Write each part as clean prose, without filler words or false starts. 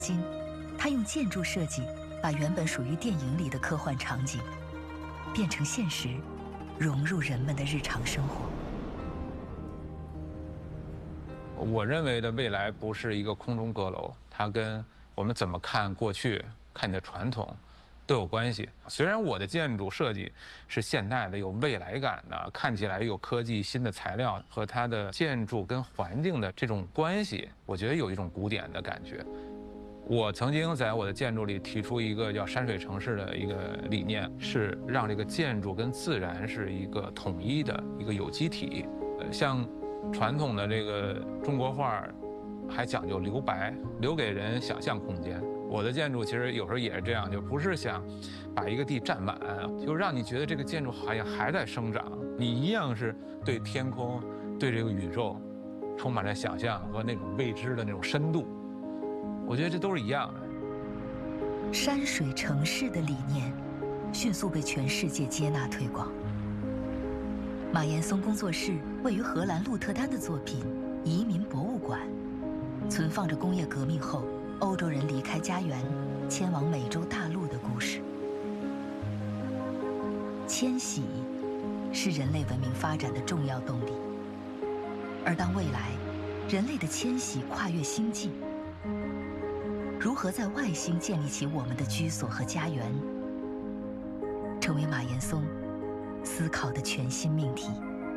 今，他用建筑设计把原本属于电影里的科幻场景变成现实，融入人们的日常生活。 我认为的未来不是一个空中阁楼，它跟我们怎么看过去、看你的传统都有关系。虽然我的建筑设计是现代的、有未来感的，看起来有科技新的材料，和它的建筑跟环境的这种关系，我觉得有一种古典的感觉。我曾经在我的建筑里提出一个叫山水城市的一个理念，是让这个建筑跟自然是一个统一的一个有机体。像传统的这个中国画还讲究留白，留给人想象空间。我的建筑其实有时候也是这样，就不是想把一个地占满，就让你觉得这个建筑好像还在生长，你一样是对天空、对这个宇宙充满了想象和那种未知的那种深度。我觉得这都是一样的。 山水城市的理念迅速被全世界接纳推广。马岩松工作室位于荷兰鹿特丹的作品《移民博物馆》，存放着工业革命后欧洲人离开家园，迁往美洲大陆的故事。迁徙是人类文明发展的重要动力，而当未来人类的迁徙跨越星际，如何在外星建立起我们的居所和家园，成为马岩松思考的全新命题。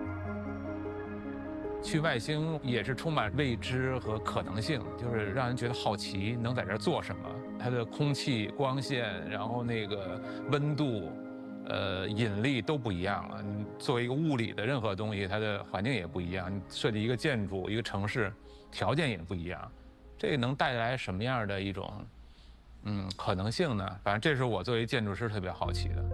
去外星也是充满未知和可能性，就是让人觉得好奇，能在这儿做什么？它的空气、光线，然后那个温度、引力都不一样了。你作为一个物理的任何东西，它的环境也不一样。你设计一个建筑、一个城市，条件也不一样。这能带来什么样的一种可能性呢？反正这是我作为建筑师特别好奇的。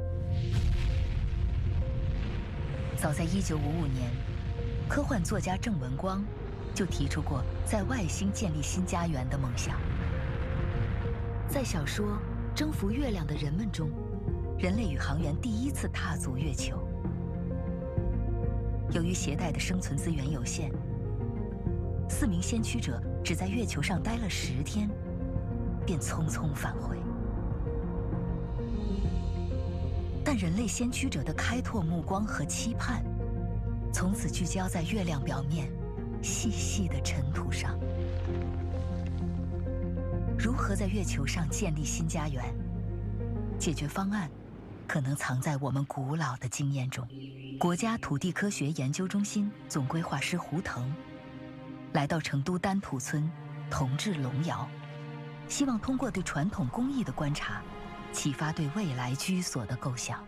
早在1955年，科幻作家郑文光就提出过在外星建立新家园的梦想。在小说《征服月亮的人们》中，人类宇航员第一次踏足月球。由于携带的生存资源有限，4名先驱者只在月球上待了10天，便匆匆返回。但人类先驱者的开拓目光和期盼，从此聚焦在月亮表面细细的尘土上。如何在月球上建立新家园？解决方案可能藏在我们古老的经验中。国家土地科学研究中心总规划师胡腾来到成都丹土村同治龙窑，希望通过对传统工艺的观察，启发对未来居所的构想。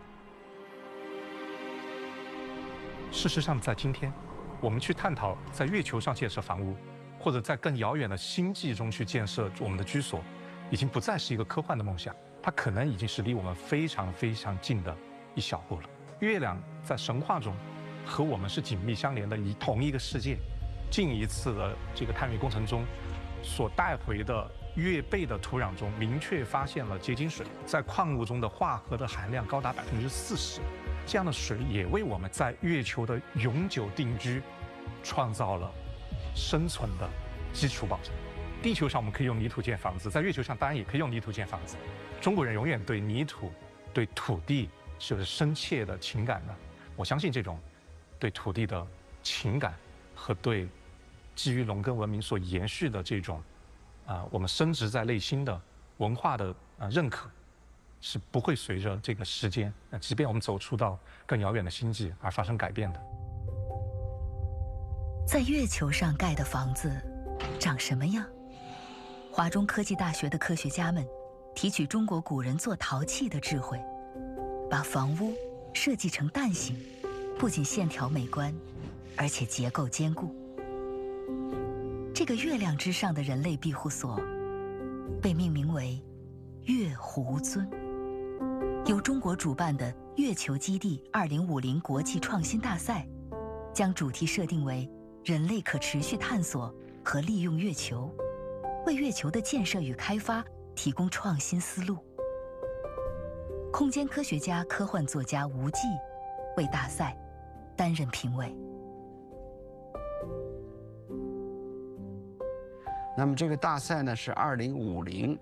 事实上，在今天，我们去探讨在月球上建设房屋，或者在更遥远的星际中去建设我们的居所，已经不再是一个科幻的梦想，它可能已经是离我们非常非常近的一小步了。月亮在神话中和我们是紧密相连的同一个世界。近一次的这个探月工程中所带回的月背的土壤中，明确发现了结晶水，在矿物中的化合的含量高达40%。这样的水也为我们在月球的永久定居创造了生存的基础保证。地球上我们可以用泥土建房子，在月球上当然也可以用泥土建房子。中国人永远对泥土、对土地是有着深切的情感的。我相信这种对土地的情感和对基于农耕文明所延续的这种我们深植在内心的文化的认可，是不会随着这个时间，即便我们走出到更遥远的星际而发生改变的。 在月球上盖的房子长什么样？华中科技大学的科学家们提取中国古人做陶器的智慧，把房屋设计成蛋形，不仅线条美观，而且结构坚固。这个月亮之上的人类庇护所被命名为月湖尊。由中国主办的月球基地2050国际创新大赛，将主题设定为人类可持续探索和利用月球，为月球的建设与开发提供创新思路。空间科学家、科幻作家吴忌为大赛担任评委。 那么这个大赛呢是2050